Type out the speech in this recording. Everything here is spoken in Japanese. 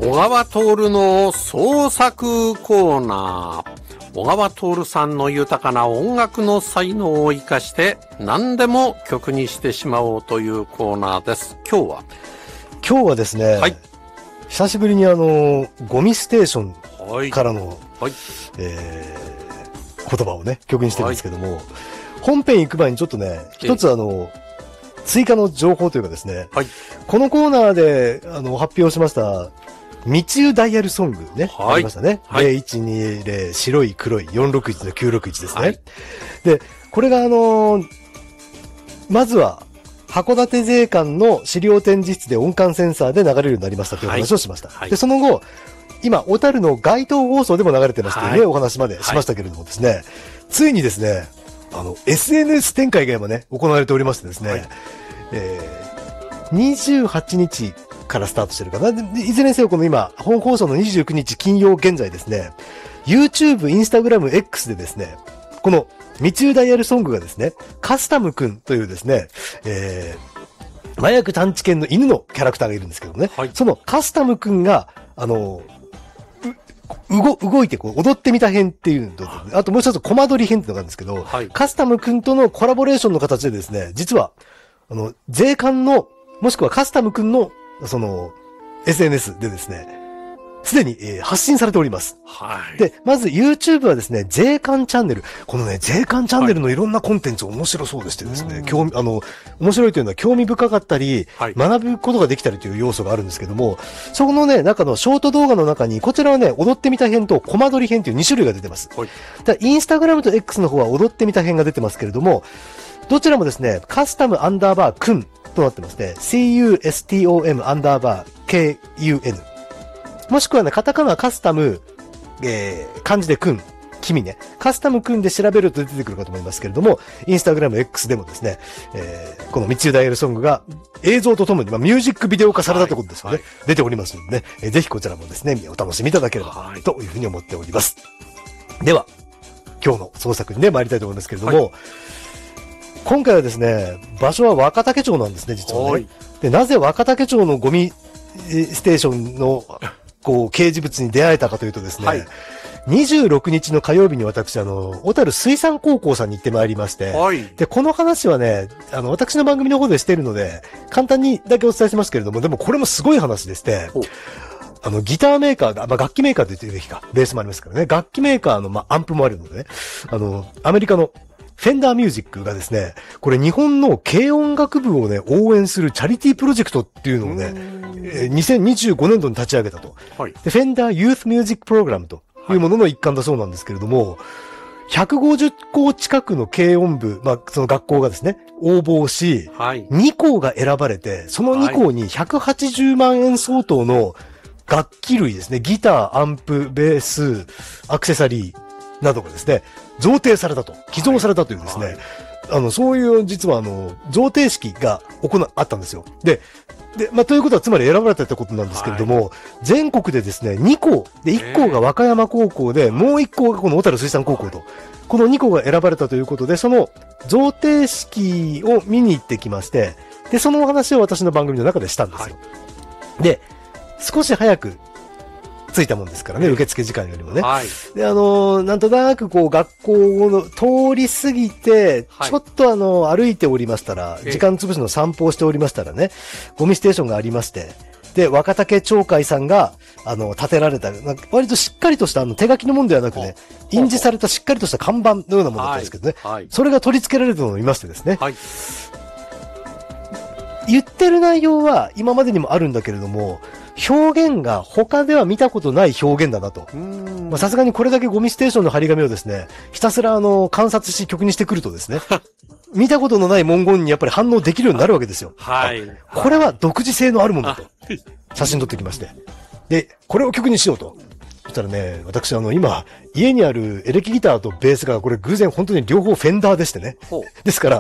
小川徹の創作コーナー。小川徹さんの豊かな音楽の才能を生かして何でも曲にしてしまおうというコーナーです。今日はですね、はい、 久しぶりにゴミステーションからの、はい言葉をね、曲にしてるんですけども、はい、本編行く前にちょっとね、一つ追加の情報というかですね、はい、このコーナーで発表しました道中ダイヤルソングね、はい、ありましたね。はい、0120白い黒い461の961ですね。はい、で、これがまずは函館税関の資料展示室で音感センサーで流れるようになりましたという話をしました。はい、で、その後、今、小樽の街頭放送でも流れてましたよね、はい、お話までしましたけれどもですね、はい、ついにですね、SNS 展開が今ね、行われておりましてですね、はい、28日からスタートしてるかな。いずれにせよこの今、本放送の29日金曜現在ですね、YouTube、Instagram、X でですね、この道中ダイヤルソングがですね、カスタムくんというですね、麻薬探知犬の犬のキャラクターがいるんですけどね、はい、そのカスタムくんが、動いてこう踊ってみた編っていうのと、あともう一つコマ撮り編っていうのがあるんですけど、はい、カスタムくんとのコラボレーションの形でですね、実は、税関の、もしくはカスタムくんの、SNS でですね、すでに、発信されております。はい。で、まず YouTube はですね、税関チャンネル。このね、税関チャンネルのいろんなコンテンツ面白そうでしてですね、面白いというのは興味深かったり、はい、学ぶことができたりという要素があるんですけども、そこのね、中のショート動画の中に、こちらはね、踊ってみた編とコマ撮り編という2種類が出てます。はい。インスタグラムと X の方は踊ってみた編が出てますけれども、どちらもですね、カスタムアンダーバーくんとなってますね。CUSTOM アンダーバー KUN。もしくはね、カタカナカスタム、漢字でくん、君ね、カスタムくんで調べると出てくるかと思いますけれども、インスタグラム X でもですね、この道中ダイヤルソングが映像とともに、ミュージックビデオ化されたということですよね、はいはい。出ておりますのでね、ぜひこちらもですね、お楽しみいただければというふうに思っております。では、今日の創作にね、参りたいと思いますけれども、はい、今回はですね、場所は若竹町なんですね、実はね。で、なぜ若竹町のゴミステーションのこう、掲示物に出会えたかというとですね、はい、26日の火曜日に私、小樽水産高校さんに行ってまいりまして、はい、で、この話はね、私の番組の方でしているので、簡単にだけお伝えしますけれども、でもこれもすごい話でして、ギターメーカーが、楽器メーカーと言っていいべきか、ベースもありますからね、楽器メーカーの、アンプもあるのでね、アメリカのフェンダーミュージックがですね、これ日本の軽音楽部をね、応援するチャリティープロジェクトっていうのをね、2025年度に立ち上げたと。はい、でフェンダーユースミュージックプログラムというものの一環だそうなんですけれども、150校近くの軽音部、その学校がですね、応募し、はい、2校が選ばれて、その2校に180万円相当の楽器類ですね、ギター、アンプ、ベース、アクセサリーなどがですね、贈呈されたと、寄贈されたというですね、はい、そういう実は贈呈式があったんですよ。で、ということはつまり選ばれたってことなんですけれども、はい、全国でですね、2校、で、1校が和歌山高校で、もう1校がこの小樽水産高校と、この2校が選ばれたということで、その贈呈式を見に行ってきまして、で、そのお話を私の番組の中でしたんですよ。はい、で、少し早く着いたもんですからね、受付時間よりもね。はい、で、なんとなくこう、学校の通り過ぎて、ちょっと歩いておりましたら、時間潰しの散歩をしておりましたらね、ゴミステーションがありまして、で、若竹町会さんが、建てられた、割としっかりとした手書きのものではなくね、印字されたしっかりとした看板のようなものだったんですけどね、はい、それが取り付けられたのを見ましてですね、はい、言ってる内容は今までにもあるんだけれども、表現が他では見たことない表現だなと。さすがにこれだけゴミステーションの張り紙をですね、ひたすら観察し曲にしてくるとですね、見たことのない文言にやっぱり反応できるようになるわけですよ。はい。これは独自性のあるものだと。写真撮ってきまして。で、これを曲にしようと。そしたらね、私今、家にあるエレキギターとベースがこれ偶然本当に両方フェンダーでしてね。ですから、